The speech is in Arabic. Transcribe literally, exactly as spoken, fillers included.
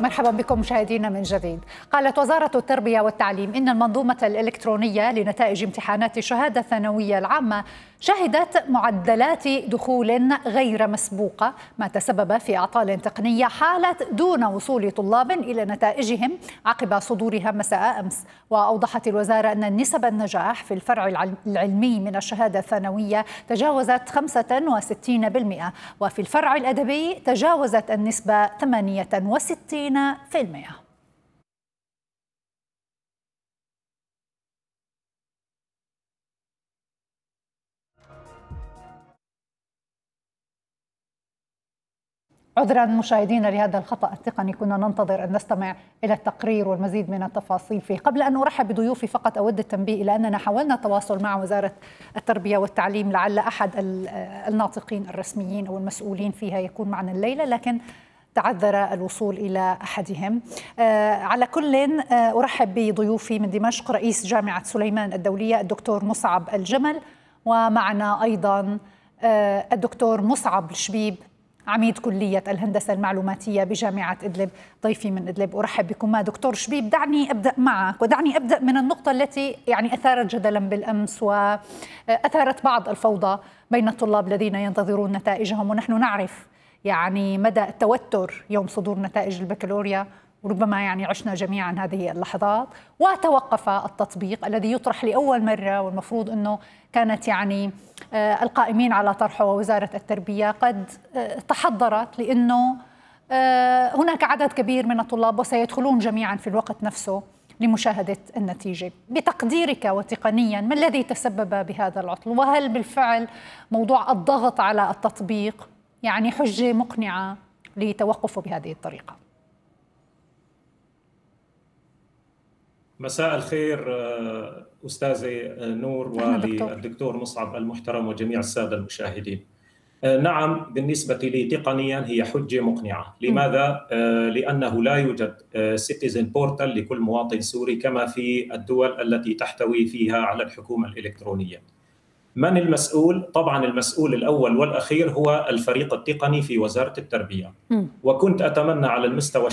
مرحبا بكم مشاهدينا من جديد. قالت وزارة التربية والتعليم إن المنظومة الإلكترونية لنتائج امتحانات الشهادة الثانوية العامة شهدت معدلات دخول غير مسبوقة، ما تسبب في أعطال تقنية حالت دون وصول طلاب إلى نتائجهم عقب صدورها مساء أمس. وأوضحت الوزارة أن نسب النجاح في الفرع العلمي من الشهادة الثانوية تجاوزت خمسة وستين بالمئة، وفي الفرع الأدبي تجاوزت النسبة ثمانية وستين بالمئة. عذرا مشاهدينا لهذا الخطأ التقني، كنا ننتظر أن نستمع إلى التقرير والمزيد من التفاصيل فيه. قبل أن أرحب بضيوفي فقط أود التنبيه إلى أننا حاولنا التواصل مع وزارة التربية والتعليم، لعل أحد الناطقين الرسميين أو المسؤولين فيها يكون معنا الليلة، لكن تعذر الوصول إلى أحدهم. آه على كل آه أرحب بضيوفي من دمشق رئيس جامعة سليمان الدولية الدكتور مصعب الجمل، ومعنا أيضا آه الدكتور مصعب الشبيب عميد كلية الهندسة المعلوماتية بجامعة إدلب، ضيفي من إدلب. أرحب بكم. دكتور شبيب، دعني أبدأ معك، ودعني أبدأ من النقطة التي يعني أثارت جدلا بالأمس وأثارت بعض الفوضى بين الطلاب الذين ينتظرون نتائجهم، ونحن نعرف يعني مدى التوتر يوم صدور نتائج البكالوريا، وربما يعني عشنا جميعا هذه اللحظات. وتوقف التطبيق الذي يطرح لأول مرة، والمفروض أنه كانت يعني القائمين على طرحه ووزارة التربية قد تحضرت، لأنه هناك عدد كبير من الطلاب وسيدخلون جميعا في الوقت نفسه لمشاهدة النتيجة. بتقديرك وتقنيا ما الذي تسبب بهذا العطل؟ وهل بالفعل موضوع الضغط على التطبيق يعني حجة مقنعة لتوقفه بهذه الطريقة؟ مساء الخير أستاذي نور وللدكتور مصعب المحترم وجميع السادة المشاهدين. نعم، بالنسبة لي تقنيا هي حجة مقنعة. لماذا؟ لأنه لا يوجد سيتيزن بورتال لكل مواطن سوري كما في الدول التي تحتوي فيها على الحكومة الإلكترونية. من المسؤول؟ طبعا المسؤول الأول والأخير هو الفريق التقني في وزارة التربية. وكنت أتمنى على المستوى